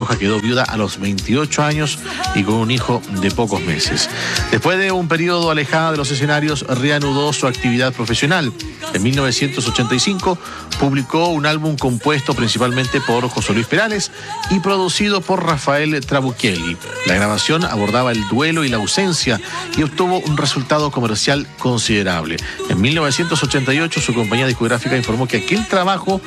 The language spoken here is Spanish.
Roja quedó viuda a los 28 años y con un hijo de pocos meses. Después de un periodo alejada de los escenarios, reanudó su actividad profesional. En 1985 publicó un álbum compuesto principalmente por José Luis Perales y producido por Rafael Trabuchelli. La grabación abordaba el duelo y la ausencia y obtuvo un resultado comercial considerable. En 1988 su compañía discográfica informó que aquel trabajo